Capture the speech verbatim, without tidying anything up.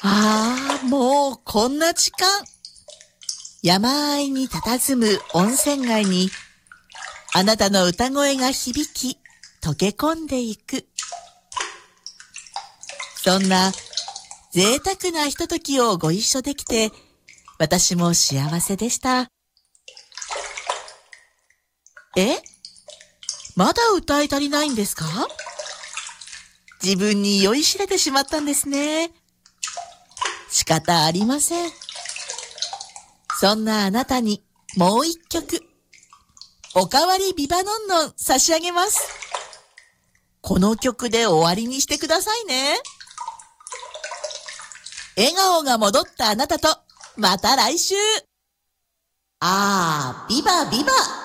ああ、もうこんな時間。山あいに佇む温泉街に、あなたの歌声が響き、溶け込んでいく。そんな贅沢なひとときをご一緒できて、私も幸せでした。え？まだ歌い足りないんですか？自分に酔いしれてしまったんですね。仕方ありません。そんなあなたにもう一曲、おかわりビバノンノン差し上げます。この曲で終わりにしてくださいね。笑顔が戻ったあなたとまた来週。あー、ビバビバ。